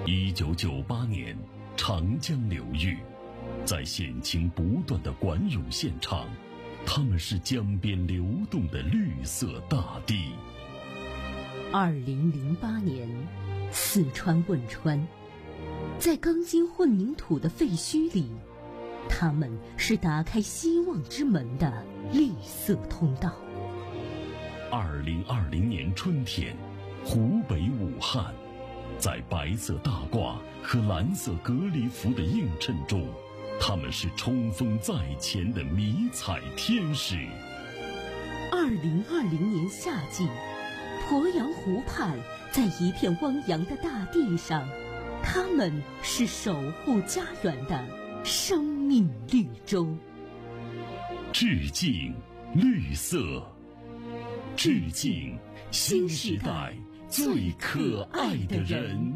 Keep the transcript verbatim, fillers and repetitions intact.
一九九八年，长江流域，在险情不断的管涌现场，他们是江边流动的绿色大地。 二零零八年，四川汶川，在钢筋混凝土的废墟里，他们是打开希望之门的绿色通道。 二零二零年春天，湖北武汉，在白色大褂和蓝色隔离服的映衬中，他们是冲锋在前的迷彩天使。 二零二零年夏季，鄱阳湖畔，在一片汪洋的大地上，他们是守护家园的生命绿洲。 致敬绿色，致敬新时代最可爱的人。